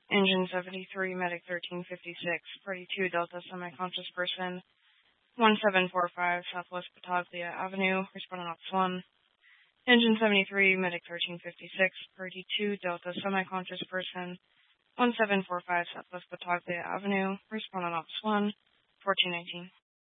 Engine 73, Medic 1356, Party 2, Delta Semi-Conscious Person, 1745 Southwest Battaglia Avenue, responding Ops 1. Engine 73, Medic 1356, Party 2, Delta Semi-Conscious Person, 1745 Southwest Battaglia Avenue, responding Ops 1, 1419.